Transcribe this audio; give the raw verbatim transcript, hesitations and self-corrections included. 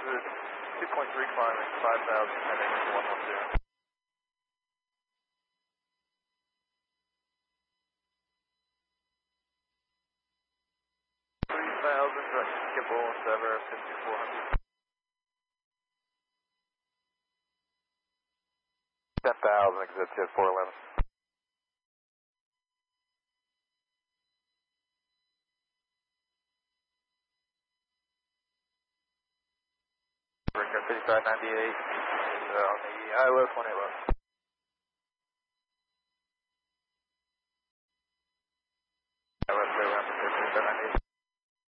two point three climbing, five thousand, heading one one zero. three thousand, direct Skipple, Endeavour, fifty-four hundred. ten thousand, exit to four eleven. fifty-five ninety-eight is uh, on the I L O twenty eleven.